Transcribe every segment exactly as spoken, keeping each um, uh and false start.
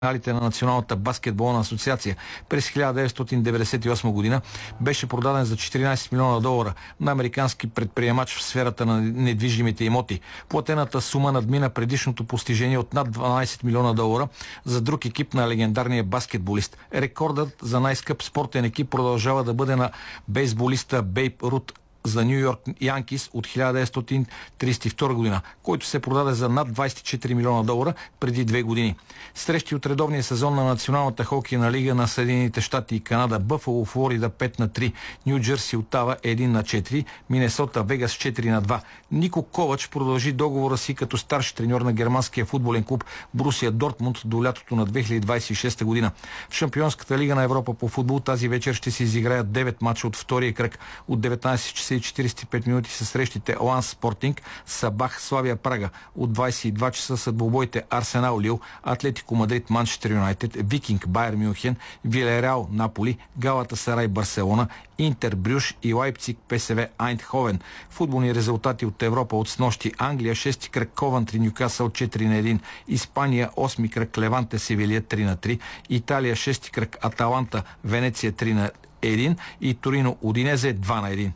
на Националната баскетболна асоциация през хиляда деветстотин деветдесет и осма година беше продаден за четиринайсет милиона долара на американски предприемач в сферата на недвижимите имоти. Платената сума надмина предишното постижение от над дванайсет милиона долара за друг екип на легендарния баскетболист. Рекордът за най-скъп спортен екип продължава да бъде на бейсболиста Бейб Рут за Ню Йорк Янкис от хиляда деветстотин трийсет и втора година, който се продаде за над двайсет и четири милиона долара преди две години. Срещи от редовния сезон на Националната хокейна лига на Съединените щати и Канада: Бъфало, Флорида пет на три, Ню Джерси, Отава едно на четири, Минесота, Вегас четири на два. Нико Ковач продължи договора си като старши треньор на германския футболен клуб Борусия Дортмунд до лятото на две хиляди двайсет и шеста година. В Шампионската лига на Европа по футбол тази вечер ще се изиграят девет мача от втория кръг. От деветнайсет часа и четирийсет и пет минути са срещите Ланс Спортинг, Сабах, Славия Прага. От двайсет и два часа са двубоите Арсенал Лил, Атлетико Мадрид Манчестър Юнайтед, Викинг Байер Мюнхен, Вилереал Наполи, Галата Сарай Барселона, Интер Брюш и Лайпциг ПСВ Айндховен. Футболни резултати от Европа от снощи: Англия шести кръг Ковантри Нюкасъл четири на едно, Испания осми кръг Леванте Севилия три на три, Италия шести кръг Аталанта Венеция три на едно и Торино Удинезе два на едно.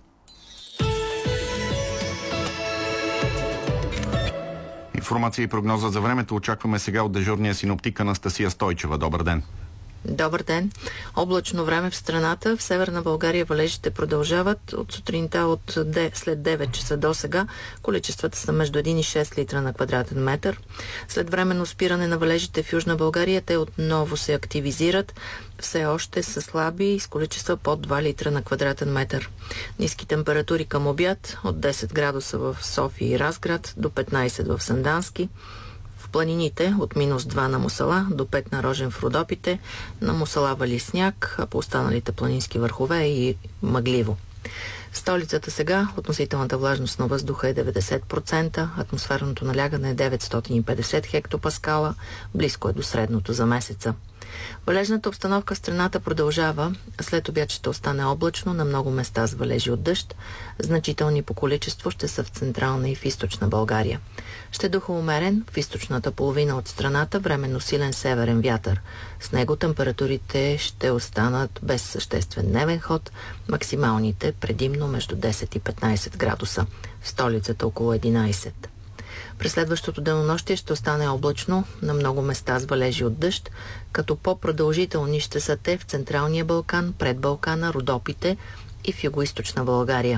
Информация и прогноза за времето очакваме сега от дежурния синоптик Анастасия Стойчева. Добър ден! Добър ден! Облачно време в страната. В Северна България валежите продължават. От сутринта от де, след девет часа до сега количествата са между един и шест литра на квадратен метър. След временно спиране на валежите в Южна България те отново се активизират. Все още са слаби с количества под два литра на квадратен метър. Ниски температури към обяд от десет градуса в София и Разград до петнайсет в Сандански. В планините от минус два на Мусала до пет на Рожен в Родопите. На Мусала вали сняг, а по останалите планински върхове и мъгливо. В столицата сега относителната влажност на въздуха е деветдесет процента, атмосферното налягане е деветстотин и петдесет хектопаскала, близко е до средното за месеца. Валежната обстановка в страната продължава. След обяд ще остане облачно, на много места с валежи от дъжд. Значителни по количество ще са в централна и в източна България. Ще духа умерен в източната половина от страната, временно силен северен вятър. С него температурите ще останат без съществен дневен ход, максималните предимно между десет и петнайсет градуса. В столицата около единайсет. През следващото денонощие ще остане облачно, на много места с валежи от дъжд, като по-продължителни ще са те в Централния Балкан, пред Балкана, Родопите и в югоизточна България.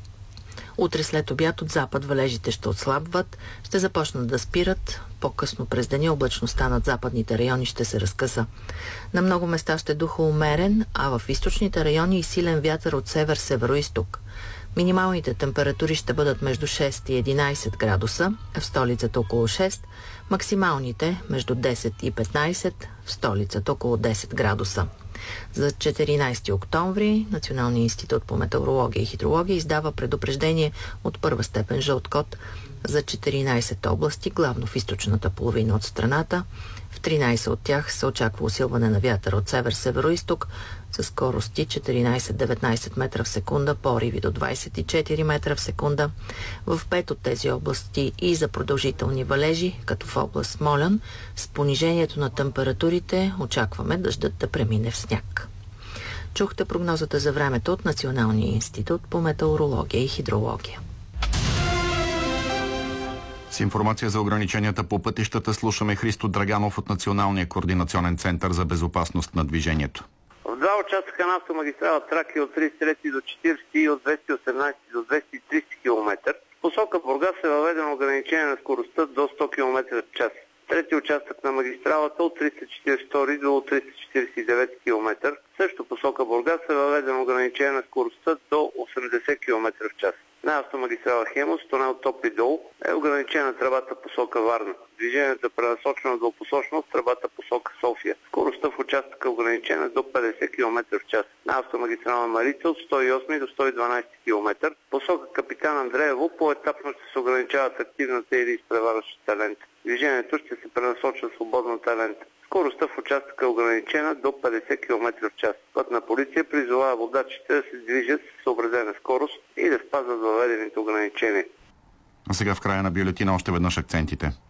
Утре след обяд от запад валежите ще отслабват, ще започнат да спират. По-късно през деня облачността над западните райони ще се разкъса. На много места ще духа умерен, а в източните райони и силен вятър от север-североизток. Минималните температури ще бъдат между шест и единайсет градуса, в столицата около шест, максималните между десет и петнайсет, в столицата около десет градуса. За четиринайсети октомври Националният институт по метеорология и хидрология издава предупреждение от първа степен жълт код за четиринайсет области, главно в източната половина от страната. В тринайсет от тях се очаква усилване на вятър от север-североизток с скорости четиринайсет до деветнайсет метра в секунда, пориви до двайсет и четири метра в секунда. В пет от тези области и за продължителни валежи, като в област Смолян, с понижението на температурите очакваме дъждът да премине в сняг. Чухте прогнозата за времето от Националния институт по метеорология и хидрология. С информация за ограниченията по пътищата слушаме Христо Драганов от Националния координационен център за безопасност на движението. В два участъка на автомагистрала Тракия от трийсет и трети до четирийсети и от двеста и осемнайсети до двеста и трийсети километра. В посока Бургас е въведено ограничение на скоростта до сто километра в час. Трети участък на магистралата от триста четирийсет и втори до триста четирийсет и девети километра. Също посока Бургас е въведено ограничение на скоростта до осемдесет километра в час. На автомагистрала Хемус, тунел Топли дол, е ограничена тръбата посока Варна. Движението е пренасочено двупосочно в тръбата посока София. Скоростта в участъка е ограничена до петдесет километра в час. На автомагистрала Марица от сто и осми до сто и дванайсети километра. Посока Капитан Андреево поетапно ще се ограничават активната или изпреварващата лента. Движението ще се пренасочва свободната лента. Скоростта в участъка е ограничена до петдесет километра в час. Пътна полиция призовава водачите да се движат с съобразена скорост и да спазват въведените ограничения. А сега в края на бюлетина още веднъж акцентите.